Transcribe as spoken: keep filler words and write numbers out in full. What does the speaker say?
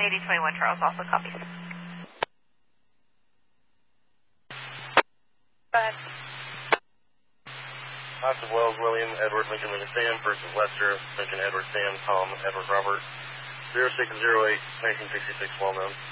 eighty twenty-one Charles also copies. Go ahead. Austin Wells, William, Edward, Lincoln, Lincoln, Sam, versus Lester, Lincoln, Edward, Sam, Tom, Edward, Robert, zero six zero eight, nineteen sixty-six, well known.